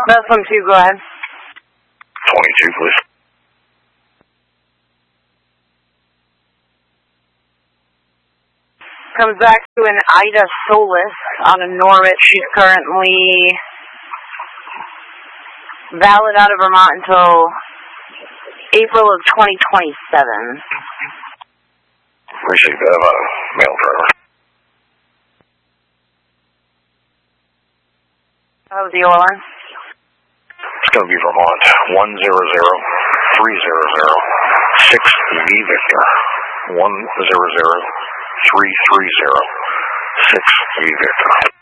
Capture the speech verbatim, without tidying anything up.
That's one two, go ahead. twenty-two, please. Comes back to an Ida Solis out of Norwich. She's currently valid out of Vermont until April of twenty twenty-seven. Received that, uh, mail driver. That was the O L N. It's going to be Vermont, one zero zero three zero zero six V Victor, one zero zero three three zero six V Victor.